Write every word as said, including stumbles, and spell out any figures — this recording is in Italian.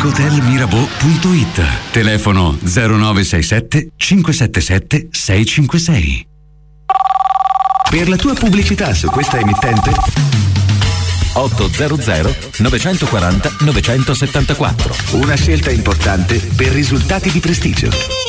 boutique hotel mirabeau punto it. Telefono zero nove sei sette cinque sette sette sei cinque sei. Per la tua pubblicità su questa emittente ottocento novecentoquaranta novecentosettantaquattro. Una scelta importante per risultati di prestigio.